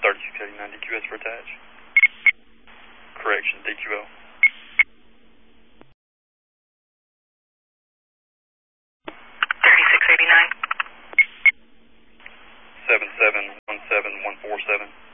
3689 DQS for attach. Correction, DQO. 3689. 7717147.